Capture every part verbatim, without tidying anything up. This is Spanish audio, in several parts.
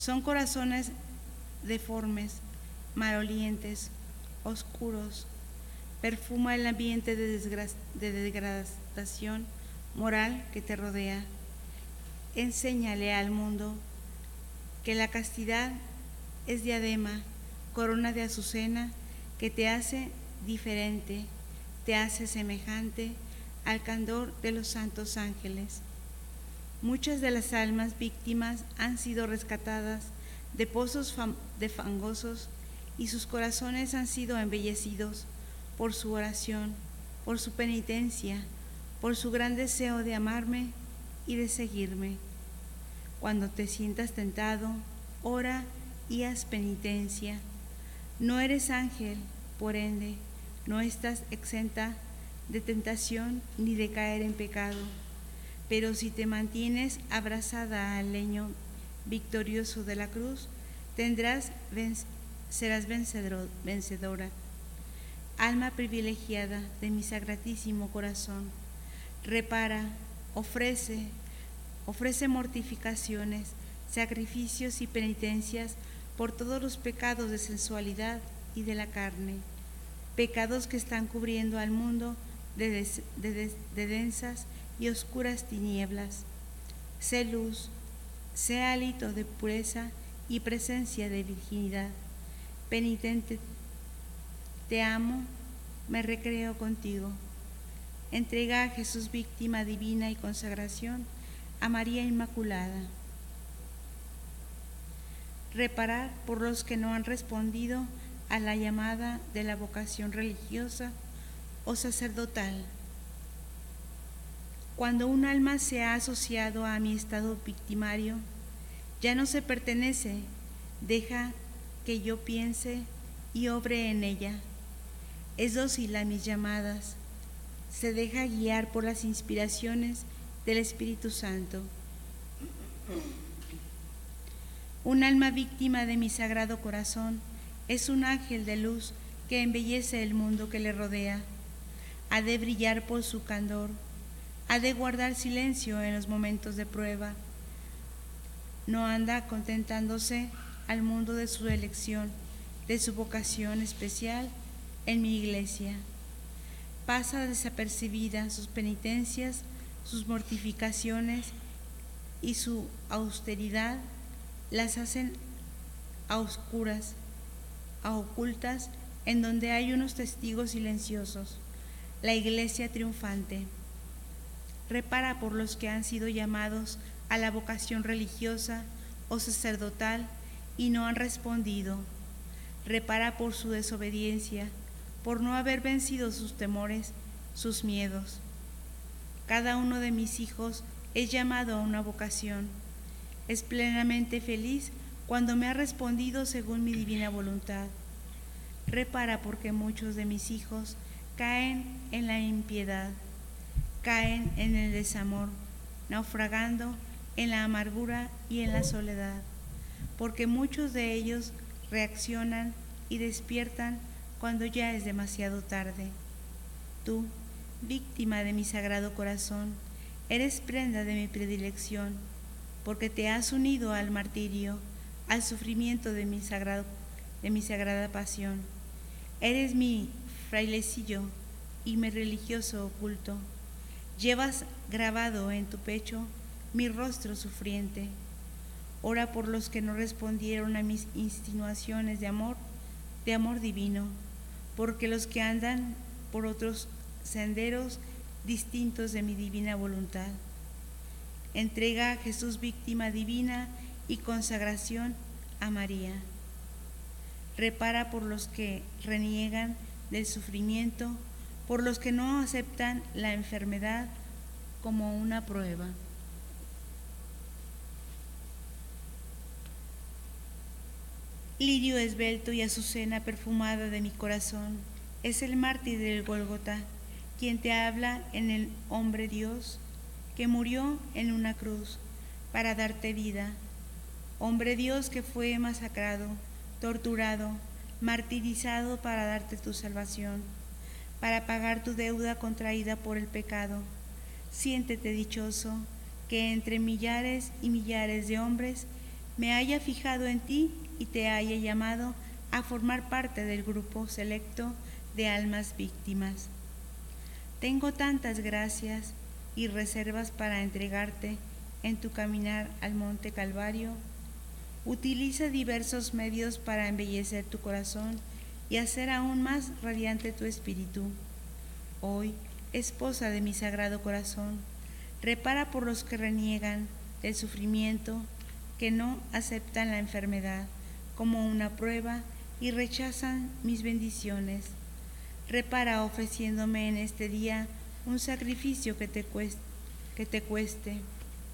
Son corazones deformes, malolientes, oscuros. Perfuma el ambiente de, de degradación moral que te rodea. Enséñale al mundo que la castidad es diadema, corona de azucena que te hace diferente, te hace semejante al candor de los santos ángeles. Muchas de las almas víctimas han sido rescatadas de pozos de fangosos y sus corazones han sido embellecidos por su oración, por su penitencia, por su gran deseo de amarme y de seguirme. Cuando te sientas tentado, ora y haz penitencia. No eres ángel, por ende, no estás exenta de tentación ni de caer en pecado. Pero si te mantienes abrazada al leño victorioso de la cruz, tendrás, serás vencedora. Alma privilegiada de mi sacratísimo corazón, repara, ofrece, ofrece mortificaciones, sacrificios y penitencias por todos los pecados de sensualidad y de la carne, pecados que están cubriendo al mundo de, des, de, de, de densas y oscuras tinieblas. Sé luz, sé hálito de pureza y presencia de virginidad. Penitente, te amo, me recreo contigo. Entrega a Jesús víctima divina y consagración a María Inmaculada. Reparar por los que no han respondido a la llamada de la vocación religiosa o sacerdotal. Cuando un alma se ha asociado a mi estado victimario, ya no se pertenece, deja que yo piense y obre en ella. Es dócil a mis llamadas, se deja guiar por las inspiraciones del Espíritu Santo. Un alma víctima de mi sagrado corazón es un ángel de luz que embellece el mundo que le rodea. Ha de brillar por su candor, ha de guardar silencio en los momentos de prueba. No anda contentándose al mundo de su elección, de su vocación especial en mi iglesia. Pasa desapercibida sus penitencias, sus mortificaciones y su austeridad las hacen a oscuras, a ocultas, en donde hay unos testigos silenciosos, la iglesia triunfante. Repara por los que han sido llamados a la vocación religiosa o sacerdotal y no han respondido. Repara por su desobediencia, por no haber vencido sus temores, sus miedos. Cada uno de mis hijos es llamado a una vocación. Es plenamente feliz cuando me ha respondido según mi divina voluntad. Repara porque muchos de mis hijos caen en la impiedad, caen en el desamor, naufragando en la amargura y en la soledad, porque muchos de ellos reaccionan y despiertan cuando ya es demasiado tarde. Tú, víctima de mi sagrado corazón, eres prenda de mi predilección, porque te has unido al martirio, al sufrimiento de mi, sagrado, de mi sagrada pasión. Eres mi frailecillo y mi religioso oculto. Llevas grabado en tu pecho mi rostro sufriente. Ora por los que no respondieron a mis insinuaciones de amor, de amor divino, porque los que andan por otros senderos distintos de mi divina voluntad. Entrega a Jesús víctima divina y consagración a María. Repara por los que reniegan del sufrimiento, por los que no aceptan la enfermedad como una prueba. Lirio esbelto y azucena perfumada de mi corazón, es el mártir del Gólgota, quien te habla en el hombre Dios, que murió en una cruz para darte vida. Hombre Dios que fue masacrado, torturado, martirizado para darte tu salvación, para pagar tu deuda contraída por el pecado. Siéntete dichoso, que entre millares y millares de hombres me haya fijado en ti y te haya llamado a formar parte del grupo selecto de almas víctimas. Tengo tantas gracias y reservas para entregarte en tu caminar al Monte Calvario. Utiliza diversos medios para embellecer tu corazón y hacer aún más radiante tu espíritu. Hoy, esposa de mi Sagrado Corazón, repara por los que reniegan del sufrimiento, que no aceptan la enfermedad como una prueba y rechazan mis bendiciones. Repara ofreciéndome en este día un sacrificio que te cueste. Que te cueste.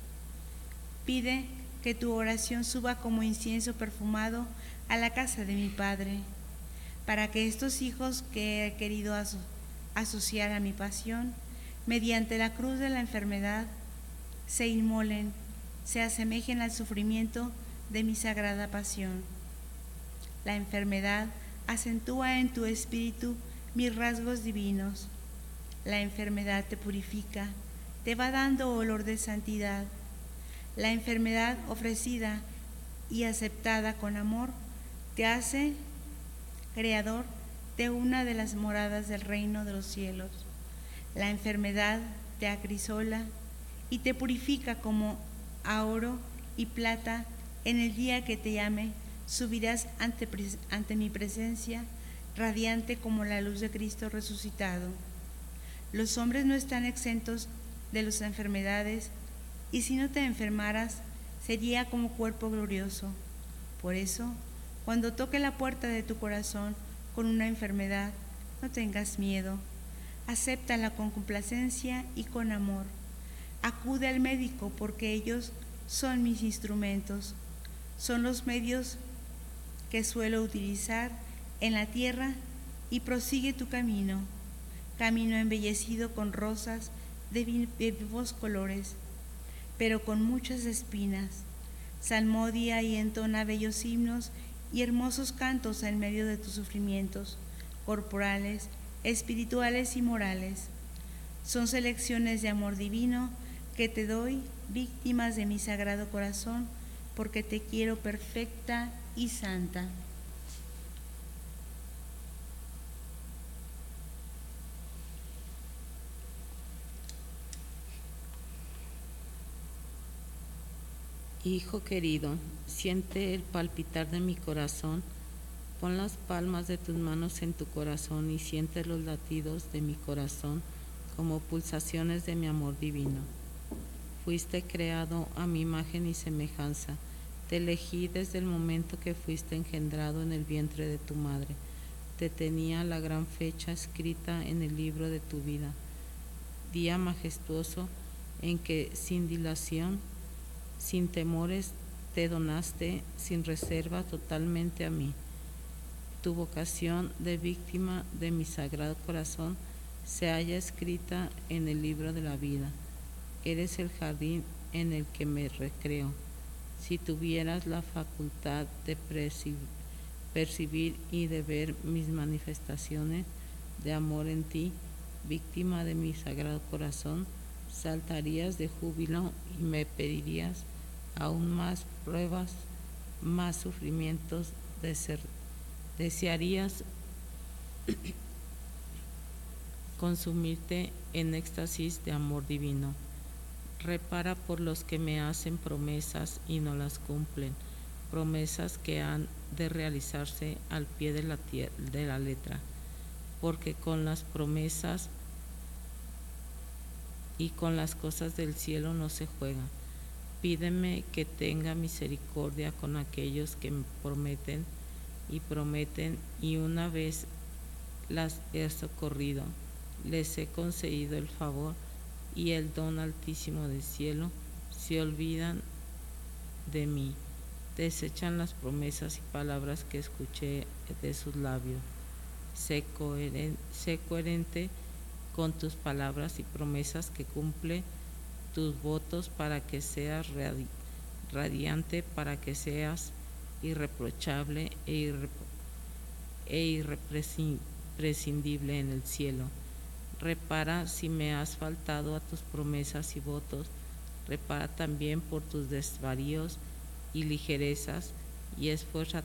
Pide que tu oración suba como incienso perfumado a la casa de mi Padre, para que estos hijos que he querido aso- asociar a mi pasión, mediante la cruz de la enfermedad, se inmolen, se asemejen al sufrimiento de mi sagrada pasión. La enfermedad acentúa en tu espíritu mis rasgos divinos. La enfermedad te purifica, te va dando olor de santidad. La enfermedad ofrecida y aceptada con amor te hace creador de una de las moradas del reino de los cielos. La enfermedad te acrisola y te purifica como a oro y plata. En el día que te llame, subirás ante, ante mi presencia, radiante como la luz de Cristo resucitado. Los hombres no están exentos de las enfermedades, y si no te enfermaras, sería como cuerpo glorioso. Por eso, cuando toque la puerta de tu corazón con una enfermedad, no tengas miedo. Acéptala con complacencia y con amor. Acude al médico, porque ellos son mis instrumentos. Son los medios que suelo utilizar en la tierra, y prosigue tu camino, camino embellecido con rosas de vivos colores, pero con muchas espinas. Salmodia y entona bellos himnos y hermosos cantos en medio de tus sufrimientos corporales, espirituales y morales. Son selecciones de amor divino que te doy, víctimas de mi Sagrado Corazón, porque te quiero perfecta y santa. Hijo querido, siente el palpitar de mi corazón. Pon las palmas de tus manos en tu corazón y siente los latidos de mi corazón como pulsaciones de mi amor divino. Fuiste creado a mi imagen y semejanza. Te elegí desde el momento que fuiste engendrado en el vientre de tu madre. Te tenía la gran fecha escrita en el libro de tu vida. Día majestuoso en que sin dilación, sin temores, te donaste sin reserva totalmente a mí. Tu vocación de víctima de mi Sagrado Corazón se halla escrita en el libro de la vida. Eres el jardín en el que me recreo. Si tuvieras la facultad de percibir y de ver mis manifestaciones de amor en ti, víctima de mi Sagrado Corazón, saltarías de júbilo y me pedirías aún más pruebas, más sufrimientos, de ser, desearías consumirte en éxtasis de amor divino. Repara por los que me hacen promesas y no las cumplen, promesas que han de realizarse al pie de la, de la letra, porque con las promesas y con las cosas del cielo no se juega. Pídeme que tenga misericordia con aquellos que me prometen y prometen, y una vez las he socorrido, les he concedido el favor y el don altísimo del cielo, se olvidan de mí, desechan las promesas y palabras que escuché de sus labios. Sé coherente, sé coherente con tus palabras y promesas, que cumple tus votos para que seas radi radiante, para que seas irreprochable e, irre e irreprescindible en el cielo. Repara si me has faltado a tus promesas y votos. Repara también por tus desvaríos y ligerezas, y es fuerza